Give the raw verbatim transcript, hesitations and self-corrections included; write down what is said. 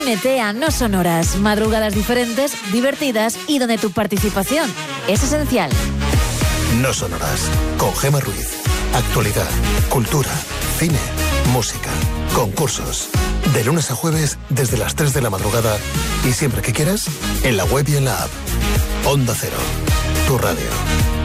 Únete a No Sonoras, madrugadas diferentes, divertidas y donde tu participación es esencial. No Sonoras, con Gemma Ruiz. Actualidad, cultura, cine, música, concursos. De lunes a jueves desde las tres de la madrugada y siempre que quieras, en la web y en la app. Onda Cero, tu radio.